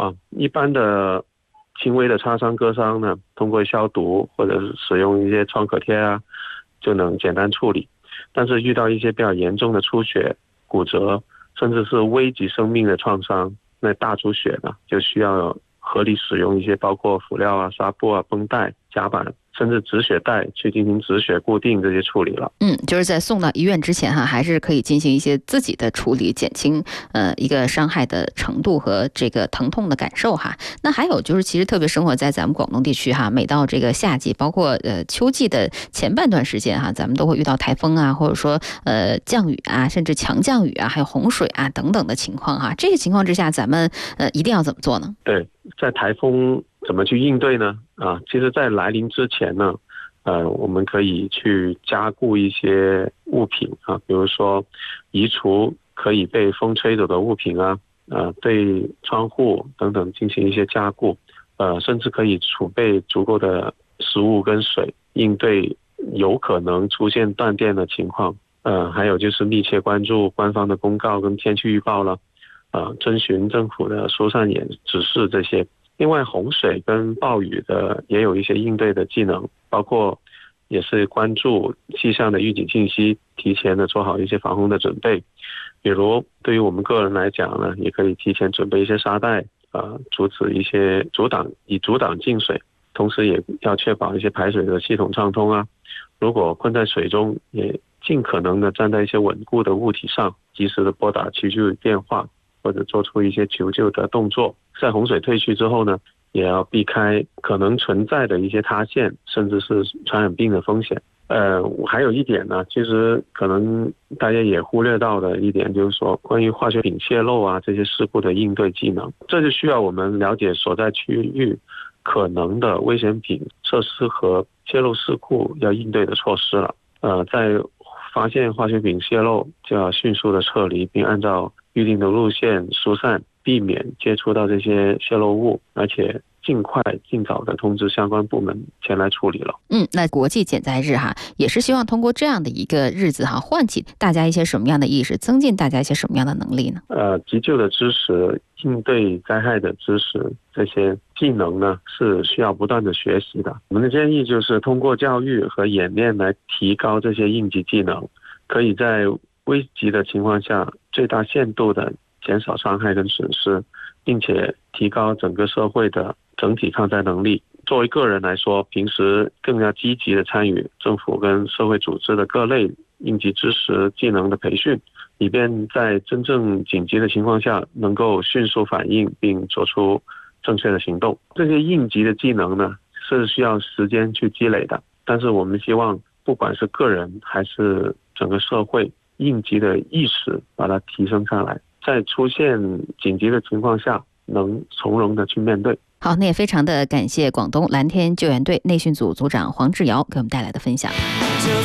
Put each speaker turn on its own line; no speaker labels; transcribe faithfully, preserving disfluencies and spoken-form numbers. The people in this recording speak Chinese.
啊，一般的轻微的擦伤割伤呢，通过消毒或者是使用一些创可贴啊，就能简单处理。但是遇到一些比较严重的出血、骨折，甚至是危及生命的创伤，那大出血呢，就需要合理使用一些包括辅料啊、纱布啊、绷带、夹板，甚至止血带去进行止血固定这些处理了。
嗯，就是在送到医院之前哈，还是可以进行一些自己的处理，减轻呃一个伤害的程度和这个疼痛的感受哈。那还有就是，其实特别生活在咱们广东地区哈，每到这个夏季，包括呃秋季的前半段时间哈，咱们都会遇到台风啊，或者说呃降雨啊，甚至强降雨啊，还有洪水啊等等的情况哈。这些情况之下，咱们呃一定要怎么做呢？
对，在台风怎么去应对呢？啊，其实在来临之前呢，呃，我们可以去加固一些物品啊，比如说移除可以被风吹走的物品啊，呃，对窗户等等进行一些加固，呃，甚至可以储备足够的食物跟水，应对有可能出现断电的情况。呃，还有就是密切关注官方的公告跟天气预报了，呃，遵循政府的疏散演指示这些。另外，洪水跟暴雨的也有一些应对的技能，包括也是关注气象的预警信息，提前的做好一些防洪的准备。比如对于我们个人来讲呢，也可以提前准备一些沙袋，呃，阻止一些阻挡以阻挡进水，同时也要确保一些排水的系统畅通啊。如果困在水中，也尽可能的站在一些稳固的物体上，及时的拨打求救电话，或者做出一些求救的动作。在洪水退去之后呢，也要避开可能存在的一些塌陷，甚至是传染病的风险。呃，还有一点呢，其实可能大家也忽略到的一点，就是说关于化学品泄漏啊这些事故的应对技能，这就需要我们了解所在区域可能的危险品设施和泄漏事故要应对的措施了。呃，在发现化学品泄漏，就要迅速的撤离，并按照预定的路线疏散，避免接触到这些泄漏物，而且尽快尽早的通知相关部门前来处理了。
嗯，那国际减灾日哈，也是希望通过这样的一个日子哈，唤起大家一些什么样的意识，增进大家一些什么样的能力呢？
呃，急救的知识、应对灾害的知识，这些技能呢是需要不断的学习的。我们的建议就是通过教育和演练来提高这些应急技能，可以在危急的情况下最大限度的减少伤害跟损失，并且提高整个社会的整体抗灾能力。作为个人来说，平时更加积极的参与政府跟社会组织的各类应急知识技能的培训，以便在真正紧急的情况下能够迅速反应并做出正确的行动。这些应急的技能呢是需要时间去积累的，但是我们希望不管是个人还是整个社会，应急的意识把它提升上来，在出现紧急的情况下能从容的去面对。
好，那也非常的感谢广东蓝天救援队内训组组长黄志尧给我们带来的分享。